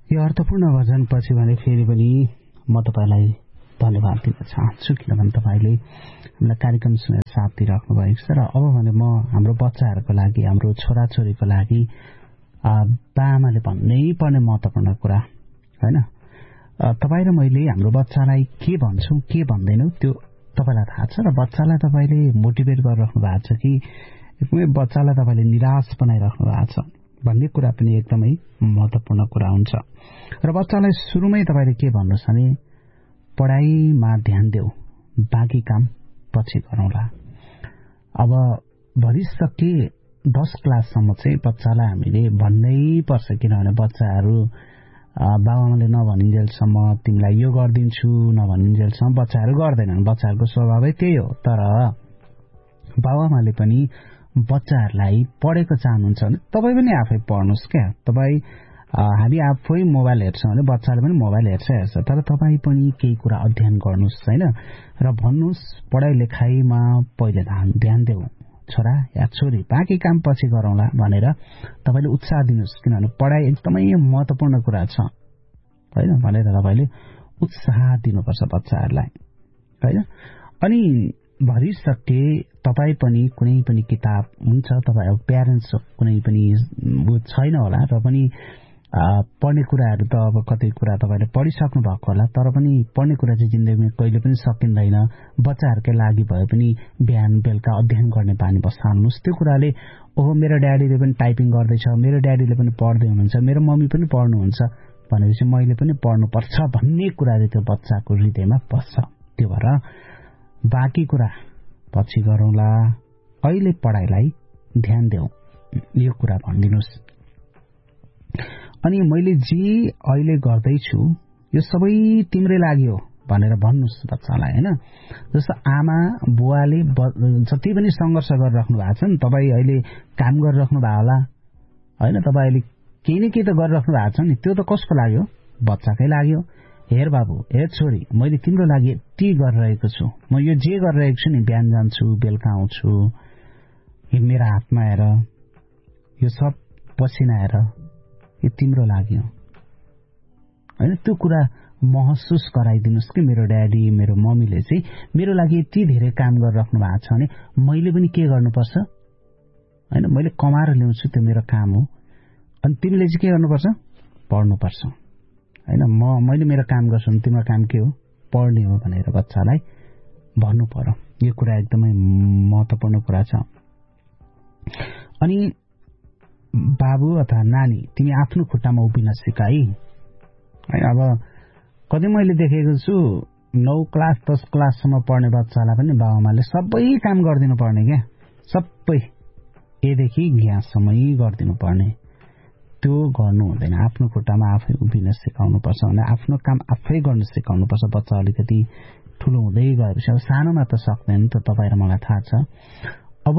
यो अर्थपूर्ण भजनपछि भने फेरि पनि म तपाईलाई धन्यवाद दिन चाहन्छु, किनभने तपाईले हामीलाई कार्यक्रम सुनेर साथ दिइराख्नु भएको छ। र अब भने म हाम्रो बच्चाहरूको लागि, हाम्रो छोराछोरीको लागि बाआमाले भन्नै पर्ने महत्त्वपूर्ण कुरा हैन, तपाईँ र मैले हाम्रो बच्चालाई के भन्छौँ के भन्दैनौँ त्यो तपाईलाई थाहा छ। र बच्चालाई तपाईले मोटिभेट गरिराख्नु भएको छ कि एकदमै बच्चालाई तपाईले निराश बनाइराख्नु भएको छ भन्ने कुरा पनि एकदमै महत्त्वपूर्ण कुरा हुन्छ। र बच्चालाई सुरुमै तपाईले के भन्नुहोस् भने पढाइमा ध्यान देऊ, बाँकी काम पछि गरौँला। अब भरिसके 10 क्लाससम्म चाहिँ बच्चालाई हामीले भन्नै पर्छ, किनभने बच्चाहरू बाबुआमाले नभनिन्जेलसम्म तिमीलाई यो गरिदिन्छु नभनिन्जेलसम्म बच्चाहरू गर्दैनन्। बच्चाहरूको स्वभावै त्यही हो। तर बाबुआमाले पनि बच्चाहरूलाई पढेको चाहनुहुन्छ भने तपाईँ पनि आफै पढ्नुहोस् क्या। तपाईँ हामी आफै मोबाइल हेर्छौँ भने बच्चाले पनि मोबाइल हेर्छ, तर तपाईँ पनि केही कुरा अध्ययन गर्नुहोस् हैन, र भन्नुहोस् पढाइ लेखाइमा पहिले ध्यान देऊ छोरा या छोरी, बाँकी काम पछि गरौँला भनेर तपाईले उत्साह दिनुहोस्, किनभने पढाइ एकदमै महत्त्वपूर्ण कुरा छ हैन भनेर तपाईले उत्साह दिनुपर्छ बच्चाहरूलाई हैन। अनि भरिसके तपाईँ पनि कुनै पनि किताब हुन्छ, तपाईँ अब प्यारेन्ट्स कुनै पनि छैन होला र पनि पढ्ने कुराहरू त अब कतै कुरा तपाईले पढिसक्नु भएको होला, तर पनि पढ्ने कुरा चाहिँ जिन्दगीमा कहिले पनि सकिँदैन। बच्चाहरूकै लागि भए पनि बिहान बेलुका अध्ययन गर्ने बानी बसाल्नुहोस्। त्यो कुराले ओहो मेरो ड्याडीले पनि टाइपिङ गर्दैछ, मेरो ड्याडीले पनि पढ्दै हुनुहुन्छ, मेरो मम्मी पनि पढ्नुहुन्छ भनेपछि मैले पनि पढ्नुपर्छ भन्ने कुरा चाहिँ त्यो बच्चाको हृदयमा बस्छ। त्यो भएर बाँकी कुरा पछि गरौँला, अहिले पढाइलाई ध्यान देऊ, यो कुरा भनिदिनुहोस्। अनि मैले जे अहिले गर्दैछु यो सबै तिम्रै लागि हो भनेर भन्नुहोस् बच्चालाई हैन। जस्तो आमा बुवाले जति पनि सङ्घर्ष गरिराख्नु भएको छ नि, तपाईँ अहिले काम गरिराख्नु भएको होला हैन, तपाईँ अहिले केही न केही त गरिराख्नु भएको छ नि, त्यो त कसको लागि हो? बच्चाकै लागि हो। हेर बाबु हेर छोरी, मैले तिम्रो लागि यति गरिरहेको छु, म यो जे गरिरहेको छु नि, बिहान जान्छु बेलुका आउँछु, यो मेरो हातमा हेर, यो सब पसिना हेर, यो तिम्रो लागि हो हैन। त्यो कुरा महसुस गराइदिनुहोस् कि मेरो ड्याडी मेरो मम्मीले चाहिँ मेरो लागि यति धेरै काम गरिराख्नु भएको छ भने मैले पनि के गर्नुपर्छ हैन, मैले कमाएर ल्याउँछु, त्यो मेरो काम हो। अनि तिमीले चाहिँ के गर्नुपर्छ? पढ्नुपर्छ हैन। मैले मेरो काम गर्छु भने तिम्रो काम के हो? पढ्ने हो भनेर बच्चालाई भन्नु पर्यो। यो कुरा एकदमै महत्त्वपूर्ण कुरा छ। अनि बाबु अथवा नानी तिमी आफ्नो खुट्टामा उभिन सिक है। अब कतै मैले देखेको छु 9 क्लास 10 क्लाससम्म पढ्ने बच्चालाई पनि बाबुआमाले सबै काम गरिदिनु पर्ने क्या, सबै एदेखि ग्याससम्मै गरिदिनु पर्ने। त्यो गर्नु हुँदैन। आफ्नो खुट्टामा आफै उभिन सिकाउनु पर्छ भने आफ्नो काम आफै गर्न सिकाउनु पर्छ। बच्चा अलिकति ठुलो हुँदै गएपछि, अब सानोमा त सक्दैन त, तपाईँ र मलाई थाहा छ। अब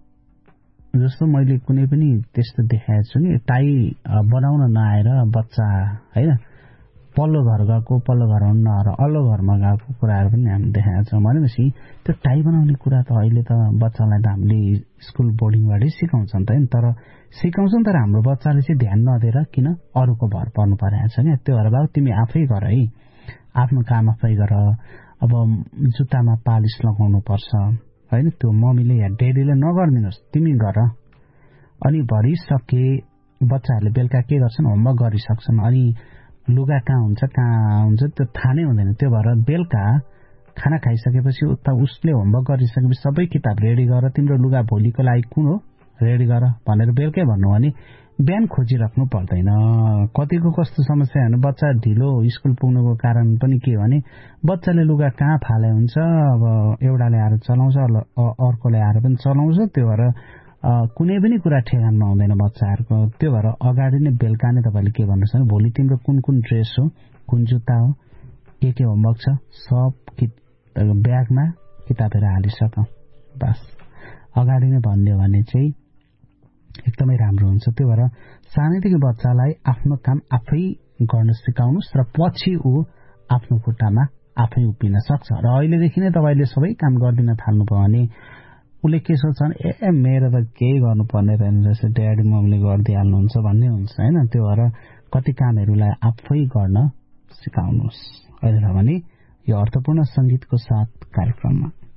जस्तो मैले कुनै पनि त्यस्तो देखाएको छु नि, टाई बनाउन नआएर बच्चा हैन पल्लो घर गएको, पल्लो घरमा नआएर अल्लो घरमा गएको कुराहरू पनि हामी देखाएको छौँ। भनेपछि त्यो टाई बनाउने कुरा त अहिले त बच्चालाई त हामीले स्कुल बोर्डिङबाटै सिकाउँछन् त हैन, तर सिकाउँछन्, तर हाम्रो बच्चाले चाहिँ ध्यान नदिएर किन अरूको भर पर्नु परेको छ क्या। त्यो भएर बाबु तिमी आफै गर है, आफ्नो काम आफै गर। अब जुत्तामा पालिस लगाउनु पर्छ हैन, त्यो मम्मीले या ड्याडीले नगरिदिनुहोस्, तिमी गर। अनि भरिसके बच्चाहरूले बेलुका के गर्छन्? होमवर्क गरिसक्छन्। अनि लुगा कहाँ हुन्छ त्यो थाहा नै हुँदैन। त्यो भएर बेलुका खाना खाइसकेपछि उता उसले होमवर्क गरिसकेपछि सबै किताब रेडी गर, तिम्रो लुगा भोलिको लागि कुन हो रेडी गर भनेर बेलुकै भन्नु भने बिहान खोजिराख्नु पर्दैन। कतिको कस्तो समस्या भने बच्चा ढिलो स्कुल पुग्नुको कारण पनि के भने बच्चाले लुगा कहाँ फाले हुन्छ, अब एउटाले आएर चलाउँछ, अर्कोले आएर पनि चलाउँछ। त्यो भएर कुनै पनि कुरा ठेगानमा हुँदैन बच्चाहरूको। त्यो भएर अगाडि नै बेलुका नै तपाईँले के भन्नुहोस् भने भोलि तिम्रो कुन कुन ड्रेस हो, कुन जुत्ता हो, के होमवर्क छ, सब ब्यागमा किताबहरू हालिसक। बस अगाडि नै भनिदियो भने चाहिँ एकदमै राम्रो हुन्छ। त्यो भएर सानैदेखि बच्चालाई आफ्नो काम आफै गर्न सिकाउनुहोस् र पछि ऊ आफ्नो खुट्टामा आफै उभिन सक्छ। र अहिलेदेखि नै तपाईँले सबै काम गरिदिन थाल्नुभयो भने उसले के सोच्छन्, मेरो त केही गर्नुपर्ने रहेन रहेछ, ड्याडी मम्मीले गरिदिइहाल्नुहुन्छ भन्ने हुन्छ हैन। त्यो भएर कति कामहरूलाई आफै गर्न सिकाउनुहोस्। अहिले भने यो अर्थपूर्ण संगीतको साथ कार्यक्रममा